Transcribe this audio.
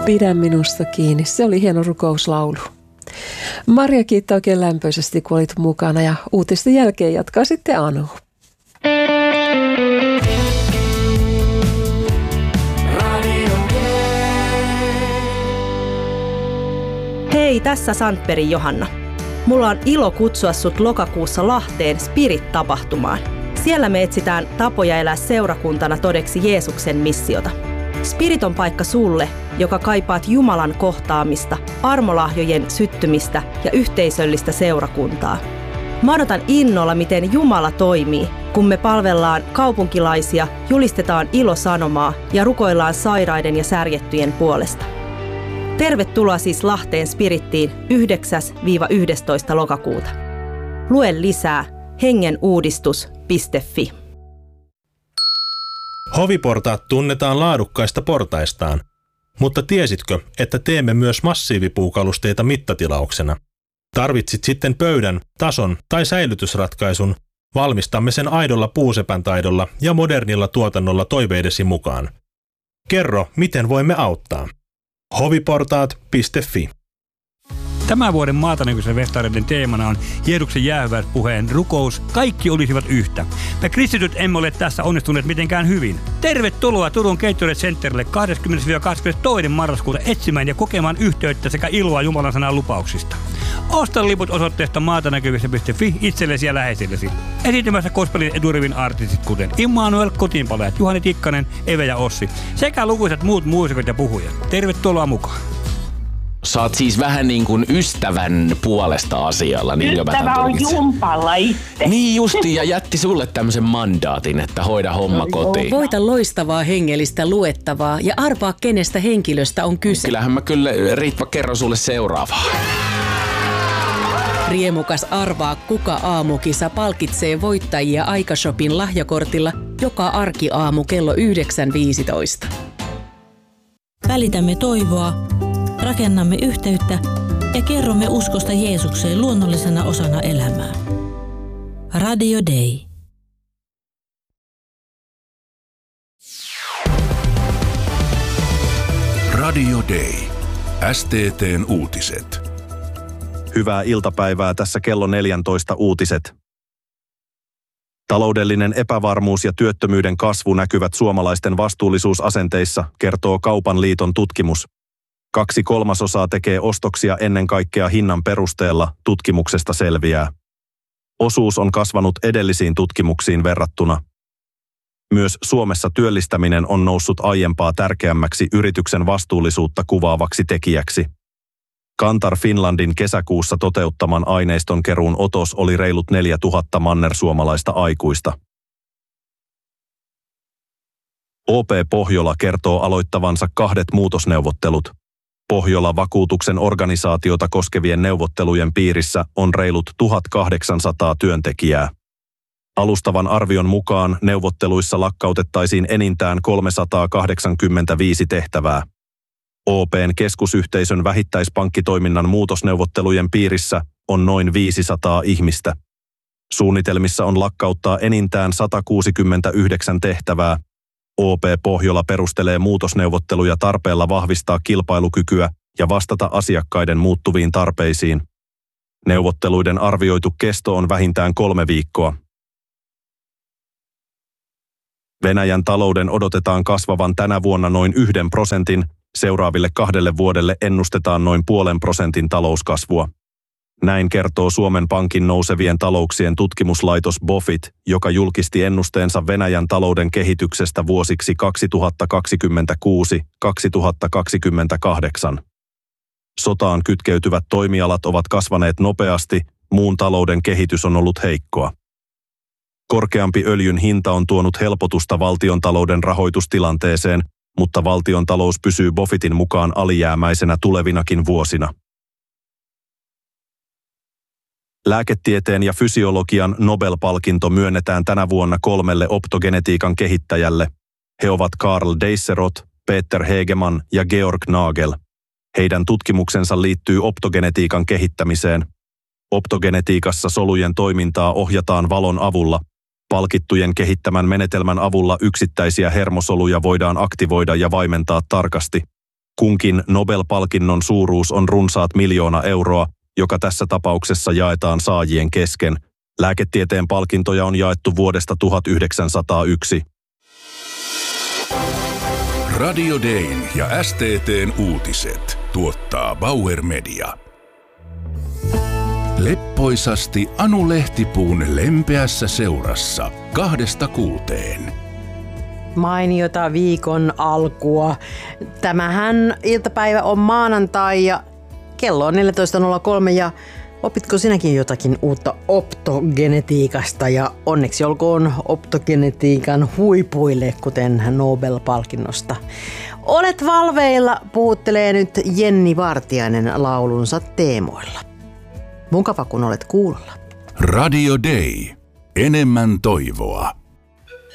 Pidä minusta kiinni. Se oli hieno rukouslaulu. Maria kiittää oikein lämpöisesti, kun olit mukana, ja uutisten jälkeen jatkaa sitten Anu. Hei, tässä Sandbergin Johanna. Mulla on ilo kutsua sut lokakuussa Lahteen Spirit-tapahtumaan. Siellä me etsitään tapoja elää seurakuntana todeksi Jeesuksen missiota. Spirit on paikka sulle, joka kaipaat Jumalan kohtaamista, armolahjojen syttymistä ja yhteisöllistä seurakuntaa. Mä odotan innolla, miten Jumala toimii, kun me palvellaan kaupunkilaisia, julistetaan ilosanomaa ja rukoillaan sairaiden ja särjettyjen puolesta. Tervetuloa siis Lahteen Spirittiin 9-11. lokakuuta. Lue lisää hengenuudistus.fi. Hoviportaat tunnetaan laadukkaista portaistaan, mutta tiesitkö, että teemme myös massiivipuukalusteita mittatilauksena? Tarvitsit sitten pöydän, tason tai säilytysratkaisun, valmistamme sen aidolla puusepän taidolla ja modernilla tuotannolla toiveidesi mukaan. Kerro, miten voimme auttaa. hoviportaat.fi. Tämän vuoden Maatanäkyisen festareiden teemana on Jeesuksen jäähyväispuheen rukous, kaikki olisivat yhtä. Me kristityt emme ole tässä onnistuneet mitenkään hyvin. Tervetuloa Turun Gatorade Centerille 20-22. marraskuuta etsimään ja kokemaan yhteyttä sekä iloa Jumalan sanan lupauksista. Osta liput osoitteesta maatanäkyvissä.fi itsellesi ja läheisillesi. Esiintymässä gospelin eturivin artistit kuten Immanuel, Kotiinpalajat, Juhani Tikkanen, Eve ja Ossi sekä lukuisat muut muusikot ja puhujat. Tervetuloa mukaan. Sä oot siis vähän niin kuin ystävän puolesta asialla. Niin ystävä on jumpalla itse. Niin justi, ja jätti sulle tämmöisen mandaatin, että hoida homma kotiin. Voita loistavaa hengellistä luettavaa ja arvaa, kenestä henkilöstä on kyse. Kyllähän mä kyllä, Ritva, kerron sulle seuraavaa. Riemukas arvaa kuka aamukisa palkitsee voittajia Aikashopin lahjakortilla joka arkiaamu kello 9.15. Välitämme toivoa, rakennamme yhteyttä ja kerromme uskosta Jeesukseen luonnollisena osana elämää. Radio Day. Radio Day. STT:n uutiset. Hyvää iltapäivää, tässä kello 14 uutiset. Taloudellinen epävarmuus ja työttömyyden kasvu näkyvät suomalaisten vastuullisuusasenteissa, kertoo Kaupan liiton tutkimus. 2/3 tekee ostoksia ennen kaikkea hinnan perusteella, tutkimuksesta selviää. Osuus on kasvanut edellisiin tutkimuksiin verrattuna. Myös Suomessa työllistäminen on noussut aiempaa tärkeämmäksi yrityksen vastuullisuutta kuvaavaksi tekijäksi. Kantar Finlandin kesäkuussa toteuttaman aineiston keruun otos oli reilut 4000 mannersuomalaista aikuista. OP Pohjola kertoo aloittavansa 2 muutosneuvottelut. Pohjola-vakuutuksen organisaatiota koskevien neuvottelujen piirissä on reilut 1800 työntekijää. Alustavan arvion mukaan neuvotteluissa lakkautettaisiin enintään 385 tehtävää. OP:n keskusyhteisön vähittäispankkitoiminnan muutosneuvottelujen piirissä on noin 500 ihmistä. Suunnitelmissa on lakkauttaa enintään 169 tehtävää. OP Pohjola perustelee muutosneuvotteluja tarpeella vahvistaa kilpailukykyä ja vastata asiakkaiden muuttuviin tarpeisiin. Neuvotteluiden arvioitu kesto on vähintään 3 viikkoa. Venäjän talouden odotetaan kasvavan tänä vuonna noin 1%, seuraaville 2 vuodelle ennustetaan noin 0,5% talouskasvua. Näin kertoo Suomen Pankin nousevien talouksien tutkimuslaitos BOFIT, joka julkisti ennusteensa Venäjän talouden kehityksestä vuosiksi 2026-2028. Sotaan kytkeytyvät toimialat ovat kasvaneet nopeasti, muun talouden kehitys on ollut heikkoa. Korkeampi öljyn hinta on tuonut helpotusta valtiontalouden rahoitustilanteeseen, mutta valtiontalous pysyy BOFITin mukaan alijäämäisenä tulevinakin vuosina. Lääketieteen ja fysiologian Nobel-palkinto myönnetään tänä vuonna 3 optogenetiikan kehittäjälle. He ovat Karl Deisseroth, Peter Hegemann ja Georg Nagel. Heidän tutkimuksensa liittyy optogenetiikan kehittämiseen. Optogenetiikassa solujen toimintaa ohjataan valon avulla. Palkittujen kehittämän menetelmän avulla yksittäisiä hermosoluja voidaan aktivoida ja vaimentaa tarkasti. Kunkin Nobel-palkinnon suuruus on runsaat 1 000 000 euroa, joka tässä tapauksessa jaetaan saajien kesken. Lääketieteen palkintoja on jaettu vuodesta 1901. Radio Dayn ja STT:n uutiset tuottaa Bauer Media. Leppoisasti Anu Lehtipuun lempeässä seurassa 2–6. Mainiota viikon alkua. Tämähän iltapäivä on maanantai ja kello on 14.03 ja opitko sinäkin jotakin uutta optogenetiikasta ja onneksi olkoon optogenetiikan huipuille, kuten Nobel-palkinnosta. Olet valveilla, puhuttelee nyt Jenni Vartiainen laulunsa teemoilla. Mukava kun olet kuulolla. Radio Day. Enemmän toivoa.